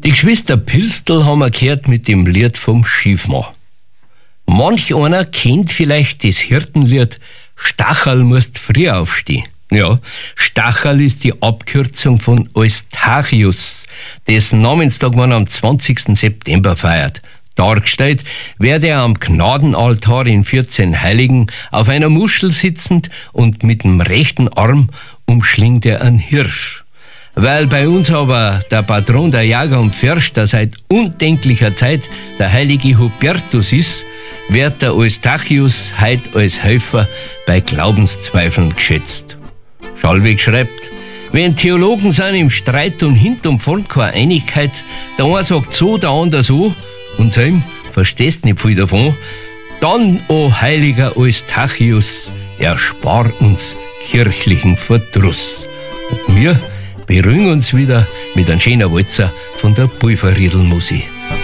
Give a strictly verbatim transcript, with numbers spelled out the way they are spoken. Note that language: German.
Die Geschwister Pilstl haben wir gehört mit dem Lied vom Schiefmann. Manch einer kennt vielleicht das Hirtenlied Stachel musst früh aufstehen. Ja, Stachel ist die Abkürzung von Eustachius, dessen Namenstag man am zwanzigsten September feiert. Dargestellt wird er am Gnadenaltar in vierzehn Heiligen auf einer Muschel sitzend und mit dem rechten Arm umschlingt er einen Hirsch. Weil bei uns aber der Patron der Jäger und Förster seit undenklicher Zeit der heilige Hubertus ist, wird der Eustachius heut als Helfer bei Glaubenszweifeln geschätzt. Schallweg schreibt, wenn Theologen sind im Streit und hinterm vorn keine Einigkeit, der eine sagt so, der andere so, und Sam, verstehst nicht viel davon, dann, o heiliger Eustachius, erspar uns kirchlichen Verdruss. Und wir beruhigen uns wieder mit einem schönen Walzer von der Pulverriedelmusik.